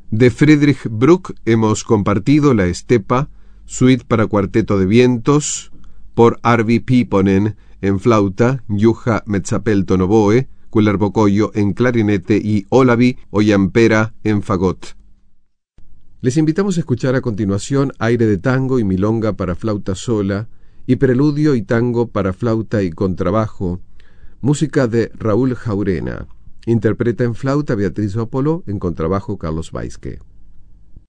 De Friedrich Bruck hemos compartido La Estepa, suite para cuarteto de vientos, por Arvi Piponen en flauta, Juha Metzapelton oboe, Kullervokoyo en clarinete y Olavi Ojampera en fagot. Les invitamos a escuchar a continuación aire de tango y milonga para flauta sola y preludio y tango para flauta y contrabajo, música de Raúl Jaurena. Interpreta en flauta Beatriz Opolo, en contrabajo Carlos Baisque.